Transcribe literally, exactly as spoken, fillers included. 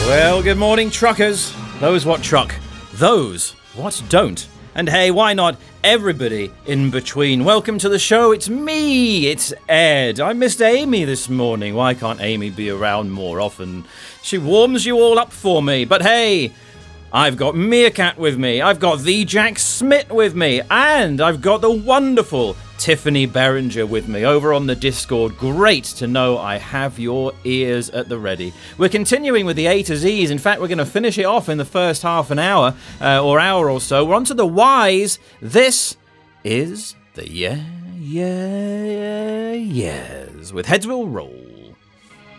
Well, good morning, truckers. Those what truck, those what don't. And hey, why not everybody in between? Welcome to the show. It's me, it's Ed. I missed Amy this morning. Why can't Amy be around more often? She warms you all up for me. But hey, I've got Meerkat with me. I've got the Jack Smith with me. And I've got the wonderful Tiffany Berenger with me over on the Discord. Great to know I have your ears at the ready. We're continuing with the A to Z's. In fact, we're going to finish it off in the first half an hour uh, or hour or so. We're on to the Y's. This is the Yeah, Yeah, Yeahs with Heads Will Roll.